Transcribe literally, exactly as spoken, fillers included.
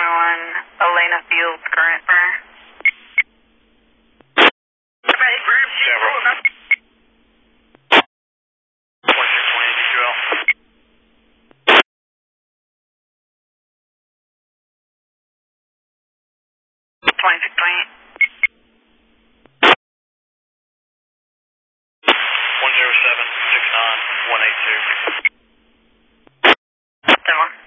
twenty-one, Elena Fields, current burner. Ready for Chevrolet. twenty-six twenty, D Q L. twenty-six twenty. one zero seven six nine one eight two. ten one.